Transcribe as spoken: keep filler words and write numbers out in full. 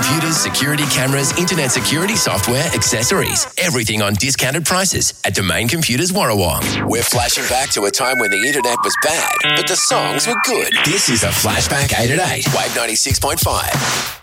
computers, security cameras, internet security software, accessories. Everything on discounted prices at Domain Computers Warrawong. We're flashing back to a time when the internet was bad, but the songs were good. This is a Flashback eight at eight, Wave ninety-six point five.